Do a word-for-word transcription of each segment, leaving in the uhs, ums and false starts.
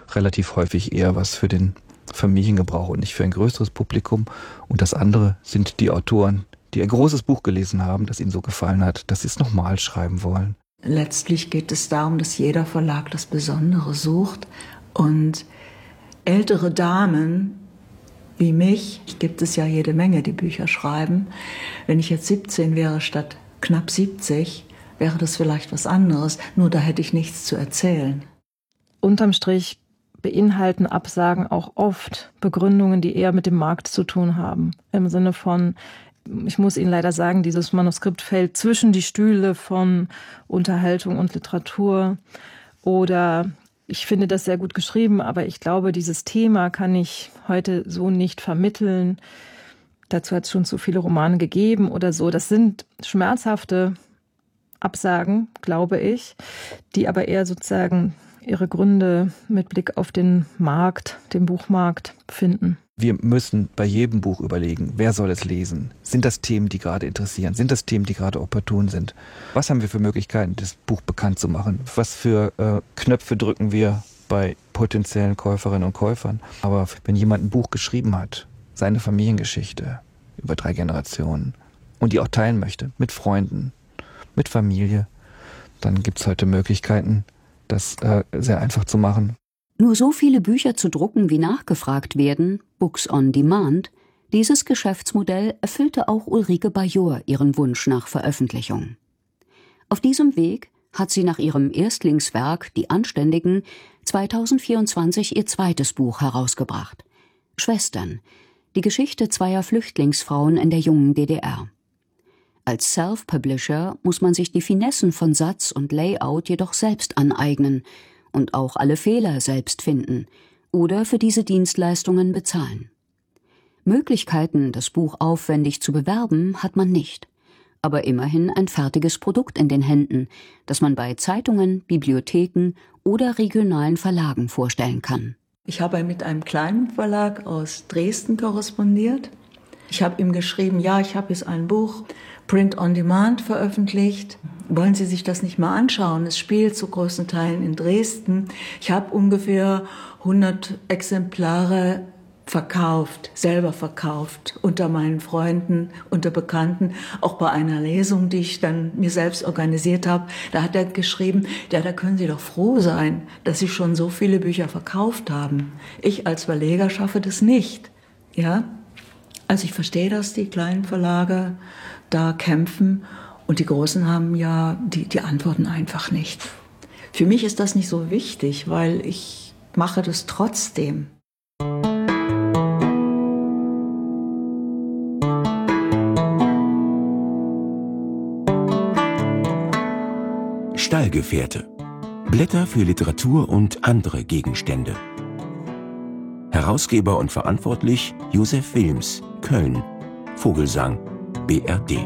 relativ häufig eher was für den Familiengebrauch und nicht für ein größeres Publikum. Und das andere sind die Autoren, die ein großes Buch gelesen haben, das ihnen so gefallen hat, dass sie es nochmal schreiben wollen. Letztlich geht es darum, dass jeder Verlag das Besondere sucht. Und ältere Damen wie mich, gibt es ja jede Menge, die Bücher schreiben. Wenn ich jetzt siebzehn wäre statt knapp siebzig, wäre das vielleicht was anderes. Nur da hätte ich nichts zu erzählen. Unterm Strich beinhalten Absagen auch oft Begründungen, die eher mit dem Markt zu tun haben. Im Sinne von, ich muss Ihnen leider sagen, dieses Manuskript fällt zwischen die Stühle von Unterhaltung und Literatur. Oder ich finde das sehr gut geschrieben, aber ich glaube, dieses Thema kann ich heute so nicht vermitteln. Dazu hat es schon zu viele Romane gegeben oder so. Das sind schmerzhafte Absagen, glaube ich, die aber eher sozusagen ihre Gründe mit Blick auf den Markt, den Buchmarkt finden. Wir müssen bei jedem Buch überlegen, wer soll es lesen? Sind das Themen, die gerade interessieren? Sind das Themen, die gerade opportun sind? Was haben wir für Möglichkeiten, das Buch bekannt zu machen? Was für äh, Knöpfe drücken wir bei potenziellen Käuferinnen und Käufern? Aber wenn jemand ein Buch geschrieben hat, seine Familiengeschichte über drei Generationen und die auch teilen möchte, mit Freunden, mit Familie, dann gibt es heute Möglichkeiten, das äh, sehr einfach zu machen. Nur so viele Bücher zu drucken, wie nachgefragt werden, Books on Demand, dieses Geschäftsmodell erfüllte auch Ulrike Bajor ihren Wunsch nach Veröffentlichung. Auf diesem Weg hat sie nach ihrem Erstlingswerk Die Anständigen zweitausendvierundzwanzig ihr zweites Buch herausgebracht. Schwestern, die Geschichte zweier Flüchtlingsfrauen in der jungen D D R. Als Self-Publisher muss man sich die Finessen von Satz und Layout jedoch selbst aneignen und auch alle Fehler selbst finden oder für diese Dienstleistungen bezahlen. Möglichkeiten, das Buch aufwendig zu bewerben, hat man nicht, aber immerhin ein fertiges Produkt in den Händen, das man bei Zeitungen, Bibliotheken oder regionalen Verlagen vorstellen kann. Ich habe mit einem kleinen Verlag aus Dresden korrespondiert. Ich habe ihm geschrieben, ja, ich habe jetzt ein Buch Print on Demand veröffentlicht. Wollen Sie sich das nicht mal anschauen? Es spielt zu großen Teilen in Dresden. Ich habe ungefähr hundert Exemplare verkauft, selber verkauft, unter meinen Freunden, unter Bekannten, auch bei einer Lesung, die ich dann mir selbst organisiert habe. Da hat er geschrieben, ja, da können Sie doch froh sein, dass Sie schon so viele Bücher verkauft haben. Ich als Verleger schaffe das nicht. Ja? Also ich verstehe, dass die kleinen Verlage da kämpfen und die Großen haben ja die, die Antworten einfach nicht. Für mich ist das nicht so wichtig, weil ich mache das trotzdem. Stallgefährte. Blätter für Literatur und andere Gegenstände. Herausgeber und verantwortlich Josef Wilms, Köln. Vogelsang, B R D.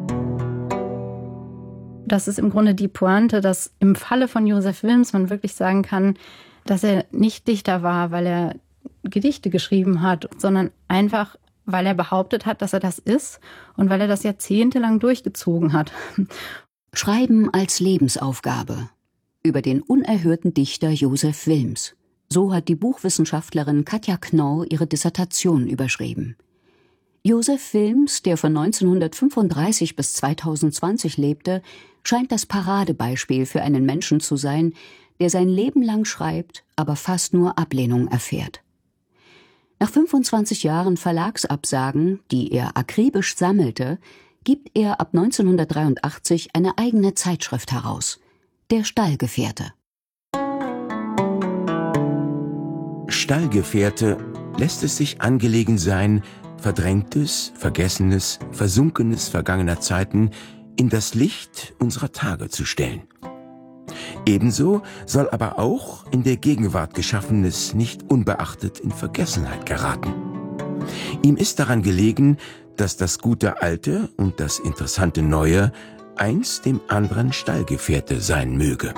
Das ist im Grunde die Pointe, dass im Falle von Josef Wilms man wirklich sagen kann, dass er nicht Dichter war, weil er Gedichte geschrieben hat, sondern einfach, weil er behauptet hat, dass er das ist und weil er das jahrzehntelang durchgezogen hat. Schreiben als Lebensaufgabe. Über den unerhörten Dichter Josef Wilms. So hat die Buchwissenschaftlerin Katja Knorr ihre Dissertation überschrieben. Josef Wilms, der von neunzehnhundertfünfunddreißig bis zweitausendzwanzig lebte, scheint das Paradebeispiel für einen Menschen zu sein, der sein Leben lang schreibt, aber fast nur Ablehnung erfährt. Nach fünfundzwanzig Jahren Verlagsabsagen, die er akribisch sammelte, gibt er ab neunzehnhundertdreiundachtzig eine eigene Zeitschrift heraus, Der Stallgefährte. Stallgefährte lässt es sich angelegen sein, Verdrängtes, Vergessenes, Versunkenes vergangener Zeiten in das Licht unserer Tage zu stellen. Ebenso soll aber auch in der Gegenwart Geschaffenes nicht unbeachtet in Vergessenheit geraten. Ihm ist daran gelegen, dass das gute Alte und das interessante Neue eins dem anderen Stallgefährte sein möge.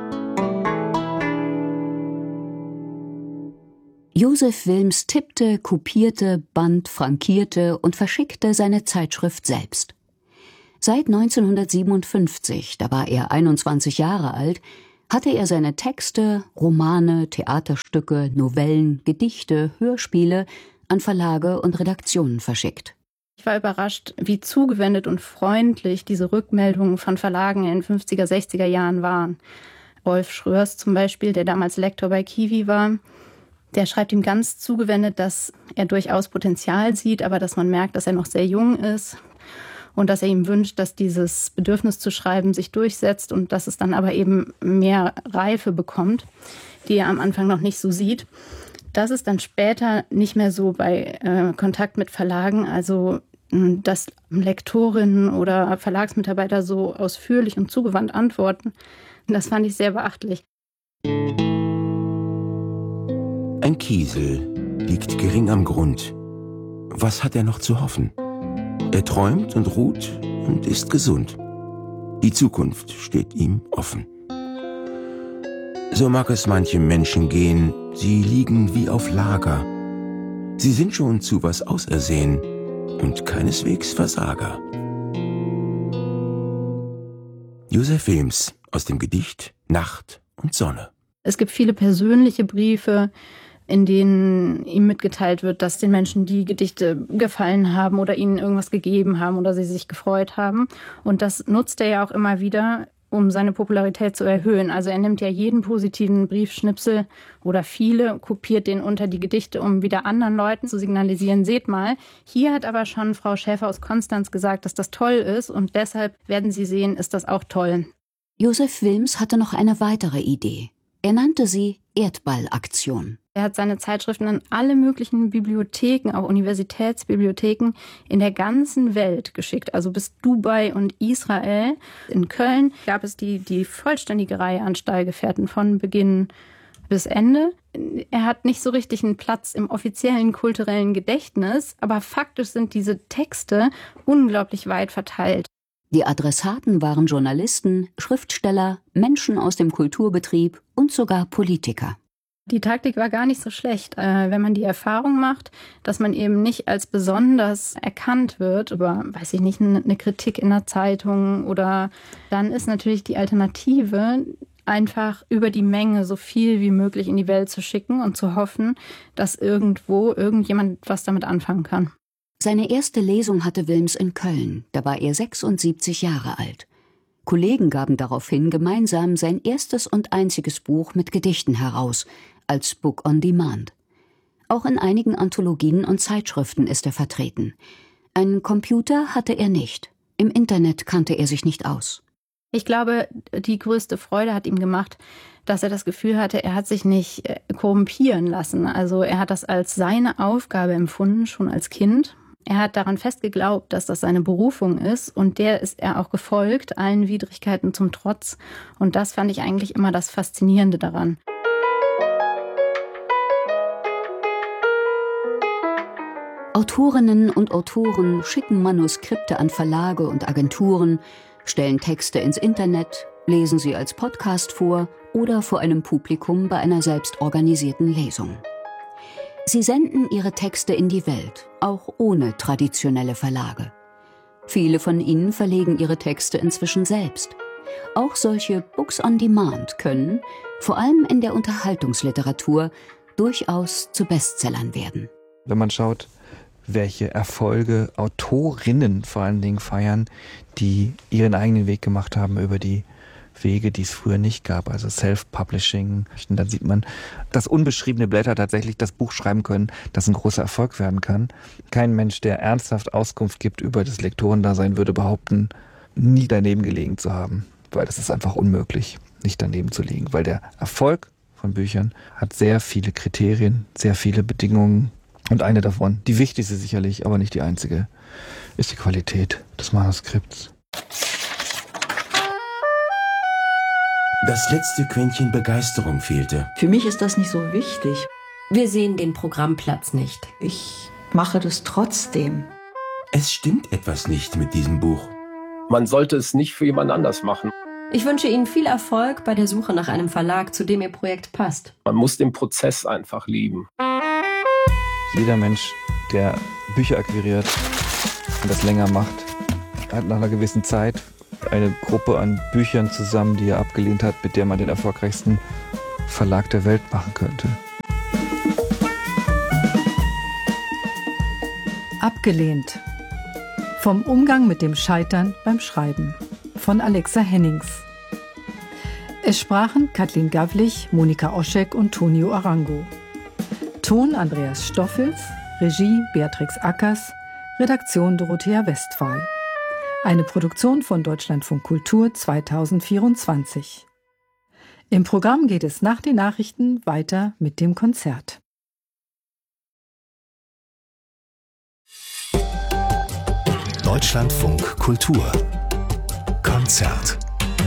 Josef Wilms tippte, kopierte, band, frankierte und verschickte seine Zeitschrift selbst. Seit neunzehnhundertsiebenundfünfzig, da war er einundzwanzig Jahre alt, hatte er seine Texte, Romane, Theaterstücke, Novellen, Gedichte, Hörspiele an Verlage und Redaktionen verschickt. Ich war überrascht, wie zugewendet und freundlich diese Rückmeldungen von Verlagen in den fünfziger, sechziger Jahren waren. Rolf Schröers zum Beispiel, der damals Lektor bei Kiwi war, der schreibt ihm ganz zugewendet, dass er durchaus Potenzial sieht, aber dass man merkt, dass er noch sehr jung ist und dass er ihm wünscht, dass dieses Bedürfnis zu schreiben sich durchsetzt und dass es dann aber eben mehr Reife bekommt, die er am Anfang noch nicht so sieht. Das ist dann später nicht mehr so bei äh, Kontakt mit Verlagen, also dass Lektorinnen oder Verlagsmitarbeiter so ausführlich und zugewandt antworten. Das fand ich sehr beachtlich. Ein Kiesel liegt gering am Grund. Was hat er noch zu hoffen? Er träumt und ruht und ist gesund. Die Zukunft steht ihm offen. So mag es manchem Menschen gehen, sie liegen wie auf Lager. Sie sind schon zu was ausersehen und keineswegs Versager. Josef Wilms aus dem Gedicht Nacht und Sonne. Es gibt viele persönliche Briefe, in denen ihm mitgeteilt wird, dass den Menschen die Gedichte gefallen haben oder ihnen irgendwas gegeben haben oder sie sich gefreut haben. Und das nutzt er ja auch immer wieder, um seine Popularität zu erhöhen. Also er nimmt ja jeden positiven Briefschnipsel oder viele, kopiert den unter die Gedichte, um wieder anderen Leuten zu signalisieren, seht mal, hier hat aber schon Frau Schäfer aus Konstanz gesagt, dass das toll ist und deshalb werden Sie sehen, ist das auch toll. Josef Wilms hatte noch eine weitere Idee. Er nannte sie Erdballaktion. Er hat seine Zeitschriften an alle möglichen Bibliotheken, auch Universitätsbibliotheken in der ganzen Welt geschickt, also bis Dubai und Israel. In Köln gab es die, die vollständige Reihe an Stallgefährten von Beginn bis Ende. Er hat nicht so richtig einen Platz im offiziellen kulturellen Gedächtnis, aber faktisch sind diese Texte unglaublich weit verteilt. Die Adressaten waren Journalisten, Schriftsteller, Menschen aus dem Kulturbetrieb und sogar Politiker. Die Taktik war gar nicht so schlecht, äh, wenn man die Erfahrung macht, dass man eben nicht als besonders erkannt wird über, weiß ich nicht, eine Kritik in der Zeitung oder dann ist natürlich die Alternative, einfach über die Menge so viel wie möglich in die Welt zu schicken und zu hoffen, dass irgendwo irgendjemand was damit anfangen kann. Seine erste Lesung hatte Wilms in Köln, da war er sechsundsiebzig Jahre alt. Kollegen gaben daraufhin gemeinsam sein erstes und einziges Buch mit Gedichten heraus, als Book on Demand. Auch in einigen Anthologien und Zeitschriften ist er vertreten. Einen Computer hatte er nicht. Im Internet kannte er sich nicht aus. Ich glaube, die größte Freude hat ihm gemacht, dass er das Gefühl hatte, er hat sich nicht korrumpieren lassen. Also er hat das als seine Aufgabe empfunden, schon als Kind. Er hat daran fest geglaubt, dass das seine Berufung ist und der ist er auch gefolgt, allen Widrigkeiten zum Trotz. Und das fand ich eigentlich immer das Faszinierende daran. Autorinnen und Autoren schicken Manuskripte an Verlage und Agenturen, stellen Texte ins Internet, lesen sie als Podcast vor oder vor einem Publikum bei einer selbstorganisierten Lesung. Sie senden ihre Texte in die Welt, auch ohne traditionelle Verlage. Viele von ihnen verlegen ihre Texte inzwischen selbst. Auch solche Books on Demand können, vor allem in der Unterhaltungsliteratur, durchaus zu Bestsellern werden. Wenn man schaut, welche Erfolge Autorinnen vor allen Dingen feiern, die ihren eigenen Weg gemacht haben über die Wege, die es früher nicht gab, also Self-Publishing. Und dann sieht man, dass unbeschriebene Blätter tatsächlich das Buch schreiben können, das ein großer Erfolg werden kann. Kein Mensch, der ernsthaft Auskunft gibt über das Lektorendasein, würde behaupten, nie daneben gelegen zu haben, weil das ist einfach unmöglich, nicht daneben zu liegen, weil der Erfolg von Büchern hat sehr viele Kriterien, sehr viele Bedingungen und eine davon, die wichtigste sicherlich, aber nicht die einzige, ist die Qualität des Manuskripts. Das letzte Quäntchen Begeisterung fehlte. Für mich ist das nicht so wichtig. Wir sehen den Programmplatz nicht. Ich mache das trotzdem. Es stimmt etwas nicht mit diesem Buch. Man sollte es nicht für jemand anders machen. Ich wünsche Ihnen viel Erfolg bei der Suche nach einem Verlag, zu dem Ihr Projekt passt. Man muss den Prozess einfach lieben. Jeder Mensch, der Bücher akquiriert und das länger macht, hat nach einer gewissen Zeit eine Gruppe an Büchern zusammen, die er abgelehnt hat, mit der man den erfolgreichsten Verlag der Welt machen könnte. Abgelehnt. Vom Umgang mit dem Scheitern beim Schreiben von Alexa Hennings. Es sprachen Kathleen Gavlich, Monika Oschek und Tonio Arango. Ton Andreas Stoffels, Regie Beatrix Ackers, Redaktion Dorothea Westphal. Eine Produktion von Deutschlandfunk Kultur zweitausendvierundzwanzig. Im Programm geht es nach den Nachrichten weiter mit dem Konzert. Deutschlandfunk Kultur Konzert.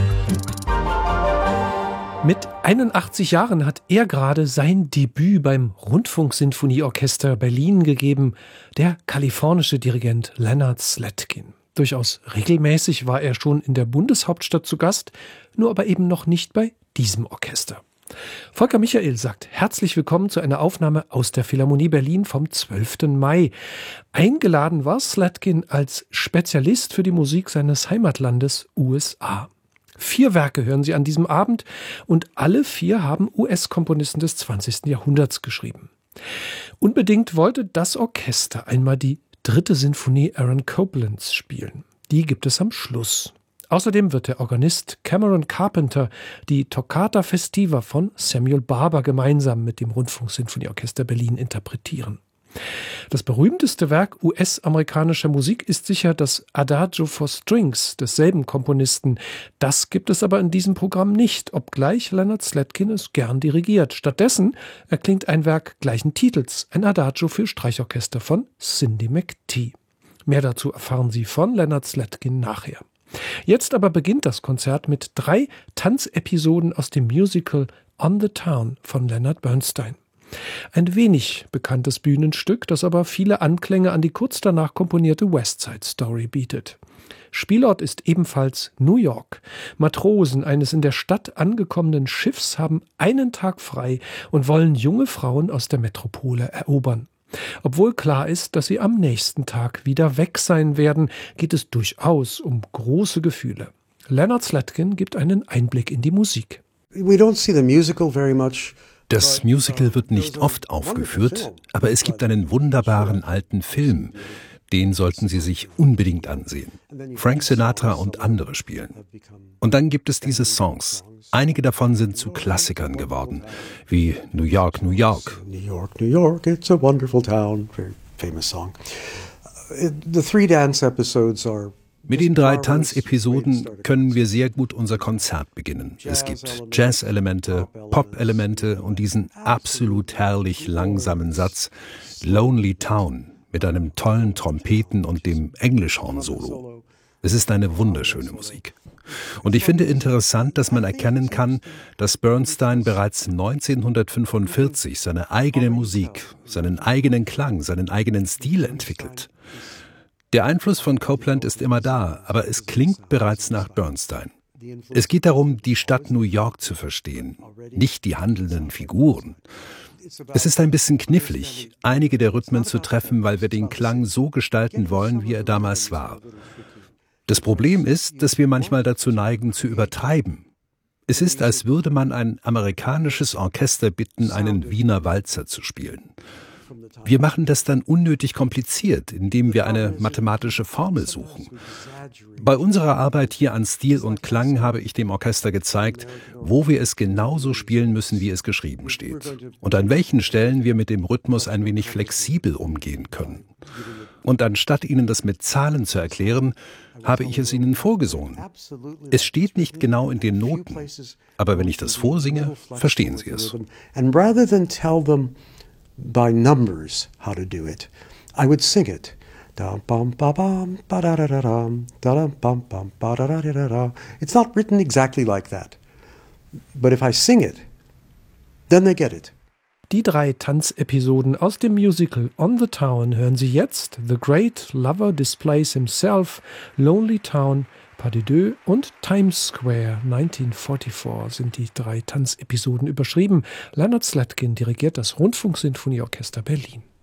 Mit einundachtzig Jahren hat er gerade sein Debüt beim Rundfunksinfonieorchester Berlin gegeben, der kalifornische Dirigent Leonard Slatkin. Durchaus regelmäßig war er schon in der Bundeshauptstadt zu Gast, nur aber eben noch nicht bei diesem Orchester. Volker Michael sagt herzlich willkommen zu einer Aufnahme aus der Philharmonie Berlin vom zwölften Mai. Eingeladen war Slatkin als Spezialist für die Musik seines Heimatlandes U S A. Vier Werke hören Sie an diesem Abend und alle vier haben U S-Komponisten des zwanzigsten Jahrhunderts geschrieben. Unbedingt wollte das Orchester einmal die dritte Sinfonie Aaron Coplands spielen. Die gibt es am Schluss. Außerdem wird der Organist Cameron Carpenter die Toccata Festiva von Samuel Barber gemeinsam mit dem Rundfunksinfonieorchester Berlin interpretieren. Das berühmteste Werk U S-amerikanischer Musik ist sicher das Adagio for Strings desselben Komponisten. Das gibt es aber in diesem Programm nicht, obgleich Leonard Slatkin es gern dirigiert. Stattdessen erklingt ein Werk gleichen Titels, ein Adagio für Streichorchester von Cindy McTee. Mehr dazu erfahren Sie von Leonard Slatkin nachher. Jetzt aber beginnt das Konzert mit drei Tanzepisoden aus dem Musical On the Town von Leonard Bernstein. Ein wenig bekanntes Bühnenstück, das aber viele Anklänge an die kurz danach komponierte West Side Story bietet. Spielort ist ebenfalls New York. Matrosen eines in der Stadt angekommenen Schiffs haben einen Tag frei und wollen junge Frauen aus der Metropole erobern. Obwohl klar ist, dass sie am nächsten Tag wieder weg sein werden, geht es durchaus um große Gefühle. Leonard Slatkin gibt einen Einblick in die Musik. We don't see the musical very much. Das Musical wird nicht oft aufgeführt, aber es gibt einen wunderbaren alten Film. Den sollten Sie sich unbedingt ansehen. Frank Sinatra und andere spielen. Und dann gibt es diese Songs. Einige davon sind zu Klassikern geworden, wie New York, New York. New York, New York, it's a wonderful town. Very famous song. The three dance episodes are Mit den drei Tanzepisoden können wir sehr gut unser Konzert beginnen. Es gibt Jazz-Elemente, Pop-Elemente und diesen absolut herrlich langsamen Satz Lonely Town mit einem tollen Trompeten und dem Englischhorn-Solo. Es ist eine wunderschöne Musik. Und ich finde interessant, dass man erkennen kann, dass Bernstein bereits neunzehnhundertfünfundvierzig seine eigene Musik, seinen eigenen Klang, seinen eigenen Stil entwickelt. Der Einfluss von Copland ist immer da, aber es klingt bereits nach Bernstein. Es geht darum, die Stadt New York zu verstehen, nicht die handelnden Figuren. Es ist ein bisschen knifflig, einige der Rhythmen zu treffen, weil wir den Klang so gestalten wollen, wie er damals war. Das Problem ist, dass wir manchmal dazu neigen, zu übertreiben. Es ist, als würde man ein amerikanisches Orchester bitten, einen Wiener Walzer zu spielen. Wir machen das dann unnötig kompliziert, indem wir eine mathematische Formel suchen. Bei unserer Arbeit hier an Stil und Klang habe ich dem Orchester gezeigt, wo wir es genauso spielen müssen, wie es geschrieben steht. Und an welchen Stellen wir mit dem Rhythmus ein wenig flexibel umgehen können. Und anstatt Ihnen das mit Zahlen zu erklären, habe ich es Ihnen vorgesungen. Es steht nicht genau in den Noten, aber wenn ich das vorsinge, verstehen Sie es. And rather than tell them by numbers how to do it, I would sing it. It's not written exactly like that. But if I sing it, then they get it. Die drei Tanzepisoden aus dem Musical On the Town hören Sie jetzt. The Great Lover Displays Himself, Lonely Town, Pas de Deux und Times Square neunzehnhundertvierundvierzig sind die drei Tanzepisoden überschrieben. Leonard Slatkin dirigiert das Rundfunksinfonieorchester Berlin.